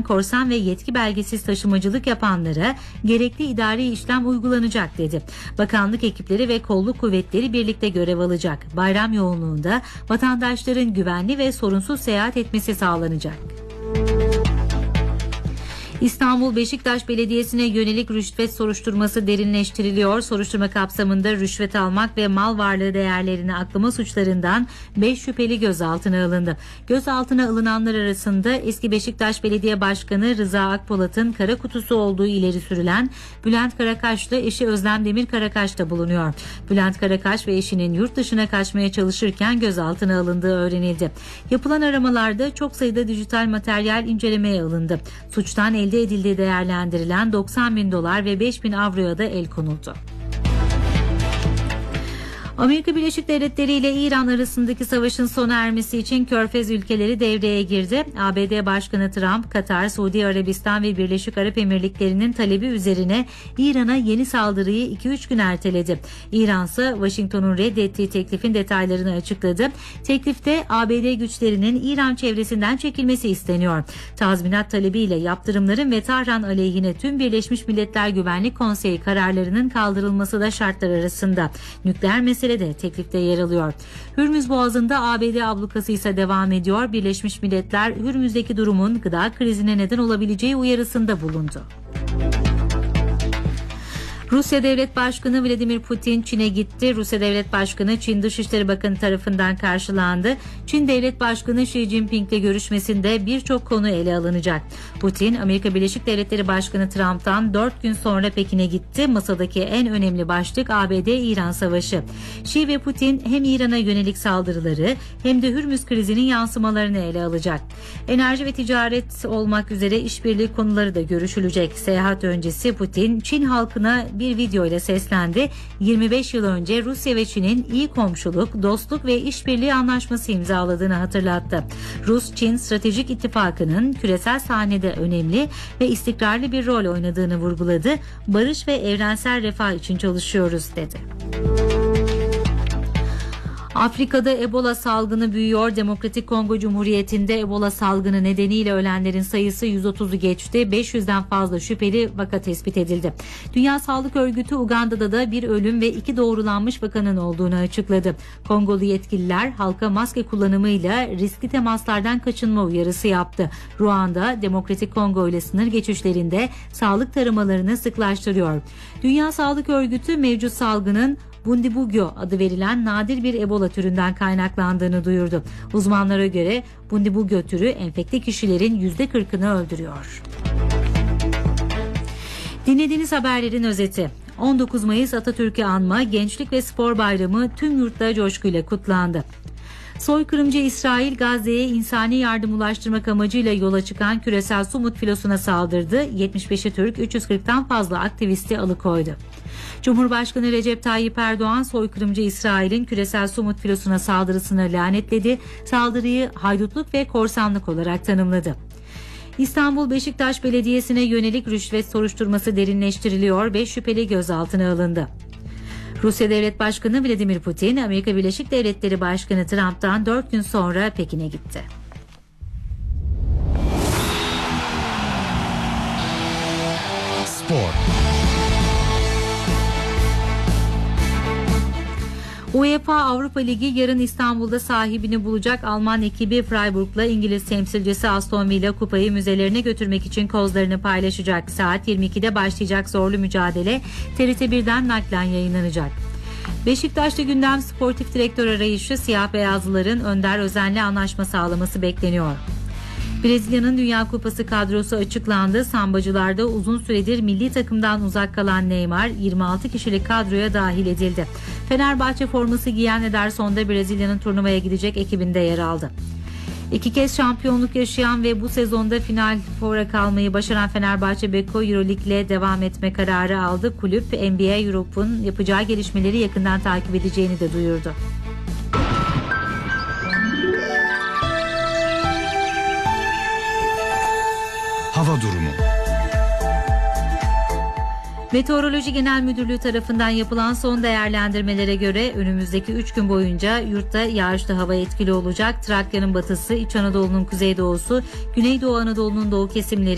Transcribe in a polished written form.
korsan ve yetki belgesiz taşımacılık yapanlara gerekli idari işlem uygulanacak dedi. Bakanlık ekipleri ve kolluk kuvvetleri birlikte görev alacak. Bayram yoğunluğunda vatandaşların güvenli ve sorunsuz seyahat etmesi sağlanacak. İstanbul Beşiktaş Belediyesi'ne yönelik rüşvet soruşturması derinleştiriliyor. Soruşturma kapsamında rüşvet almak ve mal varlığı değerlerini aklama suçlarından 5 şüpheli gözaltına alındı. Gözaltına alınanlar arasında eski Beşiktaş Belediye Başkanı Rıza Akpolat'ın kara kutusu olduğu ileri sürülen Bülent Karakaş'la eşi Özlem Demir Karakaş da bulunuyor. Bülent Karakaş ve eşinin yurt dışına kaçmaya çalışırken gözaltına alındığı öğrenildi. Yapılan aramalarda çok sayıda dijital materyal incelemeye alındı. Suçtan elde edildiği değerlendirilen 90 bin dolar ve 5 bin avroya da el konuldu. Amerika Birleşik Devletleri ile İran arasındaki savaşın sona ermesi için Körfez ülkeleri devreye girdi. ABD Başkanı Trump, Katar, Suudi Arabistan ve Birleşik Arap Emirlikleri'nin talebi üzerine İran'a yeni saldırıyı 2-3 gün erteledi. İran ise Washington'un reddettiği teklifin detaylarını açıkladı. Teklifte ABD güçlerinin İran çevresinden çekilmesi isteniyor. Tazminat talebiyle yaptırımların ve Tahran aleyhine tüm Birleşmiş Milletler Güvenlik Konseyi kararlarının kaldırılması da şartlar arasında. Nükleer mesele de teklifte yer alıyor. Hürmüz Boğazı'nda ABD ablukası ise devam ediyor. Birleşmiş Milletler Hürmüz'deki durumun gıda krizine neden olabileceği uyarısında bulundu. Rusya Devlet Başkanı Vladimir Putin Çin'e gitti. Rusya Devlet Başkanı Çin Dışişleri Bakanı tarafından karşılandı. Çin Devlet Başkanı Xi Jinping ile görüşmesinde birçok konu ele alınacak. Putin, Amerika Birleşik Devletleri Başkanı Trump'tan 4 gün sonra Pekin'e gitti. Masadaki en önemli başlık ABD-İran savaşı. Xi ve Putin hem İran'a yönelik saldırıları hem de Hürmüz krizinin yansımalarını ele alacak. Enerji ve ticaret olmak üzere işbirliği konuları da görüşülecek. Seyahat öncesi Putin, Çin halkına bir video ile seslendi. 25 yıl önce Rusya ve Çin'in iyi komşuluk, dostluk ve işbirliği anlaşması imzaladığını hatırlattı. Rus-Çin stratejik ittifakının küresel sahnede önemli ve istikrarlı bir rol oynadığını vurguladı. Barış ve evrensel refah için çalışıyoruz dedi. Afrika'da Ebola salgını büyüyor. Demokratik Kongo Cumhuriyeti'nde Ebola salgını nedeniyle ölenlerin sayısı 130'u geçti. 500'den fazla şüpheli vaka tespit edildi. Dünya Sağlık Örgütü Uganda'da da bir ölüm ve 2 doğrulanmış vakanın olduğunu açıkladı. Kongolu yetkililer halka maske kullanımıyla riskli temaslardan kaçınma uyarısı yaptı. Ruanda, Demokratik Kongo ile sınır geçişlerinde sağlık taramalarını sıklaştırıyor. Dünya Sağlık Örgütü mevcut salgının Bundibugyo adı verilen nadir bir Ebola türünden kaynaklandığını duyurdu. Uzmanlara göre Bundibugyo türü enfekte kişilerin %40'ını öldürüyor. Dinlediğiniz haberlerin özeti. 19 Mayıs Atatürk'ü anma, Gençlik ve Spor Bayramı tüm yurtta coşkuyla kutlandı. Soykırımcı İsrail, Gazze'ye insani yardım ulaştırmak amacıyla yola çıkan küresel Sumut filosuna saldırdı. 75'i Türk, 340'tan fazla aktivisti alıkoydu. Cumhurbaşkanı Recep Tayyip Erdoğan, soykırımcı İsrail'in küresel Sumut filosuna saldırısını lanetledi. Saldırıyı haydutluk ve korsanlık olarak tanımladı. İstanbul Beşiktaş Belediyesi'ne yönelik rüşvet soruşturması derinleştiriliyor. 5 şüpheli gözaltına alındı. Rusya Devlet Başkanı Vladimir Putin, Amerika Birleşik Devletleri Başkanı Trump'tan 4 gün sonra Pekin'e gitti. Spor. UEFA Avrupa Ligi yarın İstanbul'da sahibini bulacak. Alman ekibi Freiburg'la İngiliz temsilcisi Aston Villa kupayı müzelerine götürmek için kozlarını paylaşacak. Saat 22'de başlayacak zorlu mücadele TRT1'den naklen yayınlanacak. Beşiktaş'ta gündem sportif direktör arayışı, siyah beyazlıların Önder Özen'le anlaşma sağlaması bekleniyor. Brezilya'nın Dünya Kupası kadrosu açıklandı. Sambacılarda uzun süredir milli takımdan uzak kalan Neymar 26 kişilik kadroya dahil edildi. Fenerbahçe forması giyen Ederson da Brezilya'nın turnuvaya gidecek ekibinde yer aldı. 2 kez şampiyonluk yaşayan ve bu sezonda final fora kalmayı başaran Fenerbahçe Beko Euroleague'le devam etme kararı aldı. Kulüp NBA Europe'un yapacağı gelişmeleri yakından takip edeceğini de duyurdu. Hava durumu. Meteoroloji Genel Müdürlüğü tarafından yapılan son değerlendirmelere göre önümüzdeki 3 gün boyunca yurtta yağışlı hava etkili olacak. Trakya'nın batısı, İç Anadolu'nun kuzeydoğusu, Güneydoğu Anadolu'nun doğu kesimleri